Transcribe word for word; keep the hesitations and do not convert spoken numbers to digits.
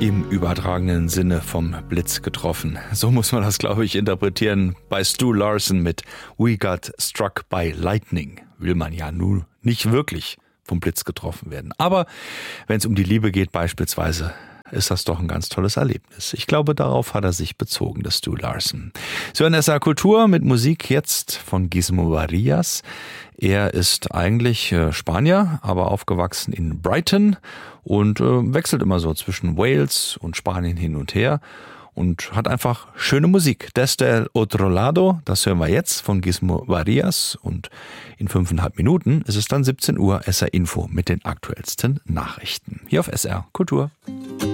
im übertragenen Sinne vom Blitz getroffen. So muss man das, glaube ich, interpretieren bei Stu Larsen mit We Got Struck by Lightning. Will man ja nun nicht wirklich vom Blitz getroffen werden. Aber wenn es um die Liebe geht beispielsweise, ist das doch ein ganz tolles Erlebnis. Ich glaube, darauf hat er sich bezogen, das Stu Larsen. So, in S R Kultur mit Musik jetzt von Gizmo Varias. Er ist eigentlich äh, Spanier, aber aufgewachsen in Brighton und äh, wechselt immer so zwischen Wales und Spanien hin und her und hat einfach schöne Musik. Desde el otro lado, das hören wir jetzt von Gizmo Varias, und in fünfeinhalb Minuten ist es dann siebzehn Uhr, S R Info mit den aktuellsten Nachrichten. Hier auf S R Kultur.